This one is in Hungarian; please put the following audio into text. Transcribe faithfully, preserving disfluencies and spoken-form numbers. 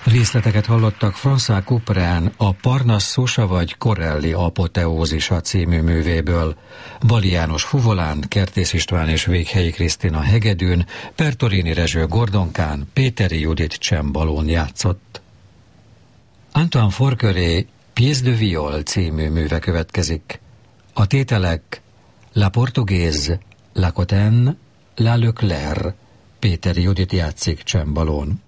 Részleteket hallottak François Couperin a Parnasszusa vagy Corelli apoteózisa című művéből. Bali János fuvolán, Kertész István és Véghelyi Krisztina hegedűn, Pertorini Rezső gordonkán, Péteri Judit csembalón játszott. Antoine Forqueré Pièce de Viol című műve következik. A tételek La Portugaise, La Cotten, La Leclerc. Péteri Judit játszik csembalón.